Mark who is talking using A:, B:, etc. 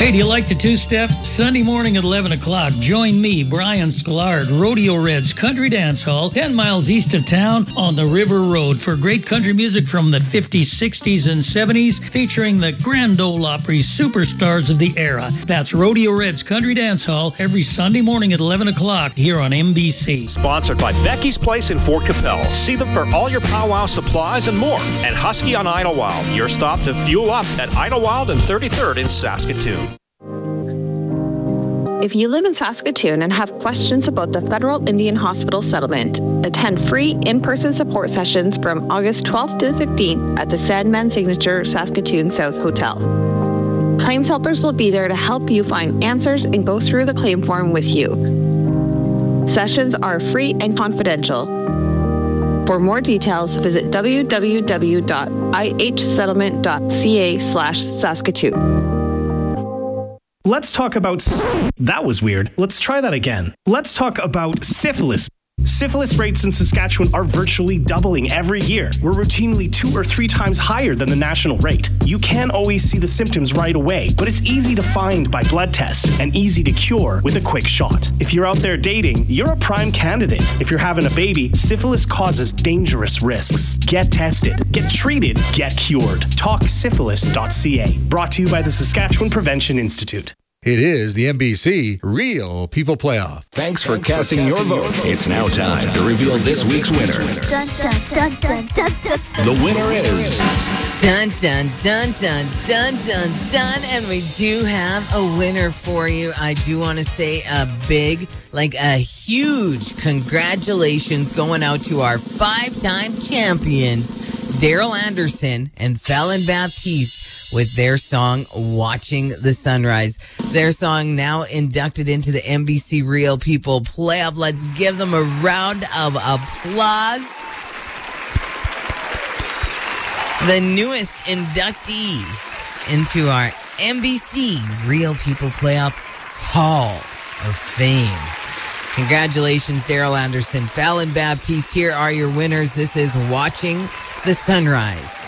A: Hey, do you like to two-step? Sunday morning at 11 o'clock, join me, Brian Sklar, Rodeo Reds Country Dance Hall, 10 miles east of town on the River Road for great country music from the 50s, 60s, and 70s, featuring the Grand Ole Opry superstars of the era. That's Rodeo Reds Country Dance Hall every Sunday morning at 11 o'clock here on MBC.
B: Sponsored by Becky's Place in Fort Capel. See them for all your powwow supplies and more. And Husky on Idlewild, your stop to fuel up at Idlewild and 33rd in Saskatoon.
C: If you live in Saskatoon and have questions about the Federal Indian Hospital settlement, attend free in-person support sessions from August 12th to the 15th at the Sandman Signature Saskatoon South Hotel. Claims helpers will be there to help you find answers and go through the claim form with you. Sessions are free and confidential. For more details, visit www.ihsettlement.ca/Saskatoon.
D: Let's talk about... That was weird. Let's try that again. Let's talk about syphilis. Syphilis rates in Saskatchewan are virtually doubling every year. We're routinely 2 or 3 times higher than the national rate. You can't always see the symptoms right away, but it's easy to find by blood tests and easy to cure with a quick shot. If you're out there dating, you're a prime candidate. If you're having a baby, syphilis causes dangerous risks. Get tested, get treated, get cured. TalkSyphilis.ca. Brought to you by the Saskatchewan Prevention Institute.
E: It is the MBC Real People Playoff.
F: Thanks for casting your vote. It's now time to reveal this week's winner.
G: Dun, dun, dun, dun, dun, dun.
F: The winner is...
H: Dun, dun, dun, dun, dun, dun, dun. And we do have a winner for you. I do want to say a big, a huge congratulations going out to our 5-time champions, Daryl Anderson and Fallon Baptiste, with their song, Watching the Sunrise. Their song now inducted into the MBC Real People Playoff. Let's give them a round of applause. The newest inductees into our MBC Real People Playoff Hall of Fame. Congratulations, Daryl Anderson, Fallon Baptiste. Here are your winners. This is Watching the Sunrise.